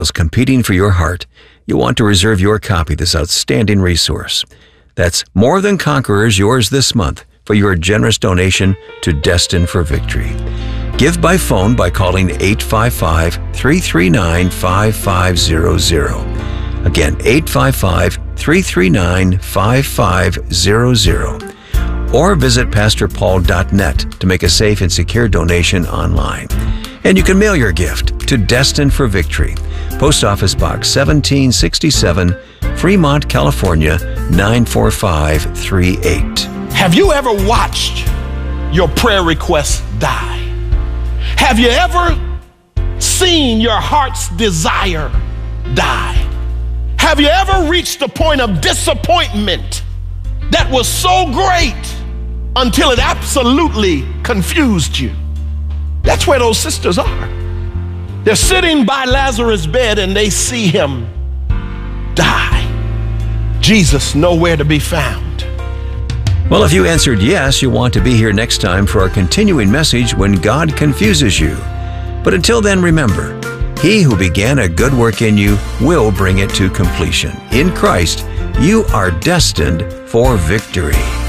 competing for your heart, you want to reserve your copy of this outstanding resource. That's More Than Conquerors, yours this month for your generous donation to Destined for Victory. Give by phone by calling 855-339-5500. Again, 855-339-5500. Or visit pastorpaul.net to make a safe and secure donation online. And you can mail your gift to Destined for Victory, Post Office Box 1767, Fremont, California, 94538. Have you ever watched your prayer requests die? Have you ever seen your heart's desire die? Have you ever reached a point of disappointment that was so great until it absolutely confused you? That's where those sisters are. They're sitting by Lazarus' bed and they see him die. Jesus nowhere to be found. Well, if you answered yes, you'll want to be here next time for our continuing message, When God Confuses You. But until then, remember, He who began a good work in you will bring it to completion. In Christ, you are destined for victory.